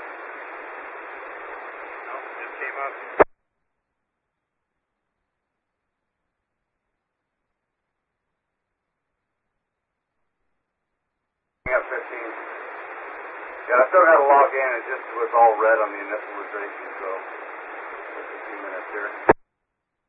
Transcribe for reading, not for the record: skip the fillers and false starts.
Nope, just came up. Up 15. Yeah, I still got to log in. It just was all red on the initialization, so just a few minutes here.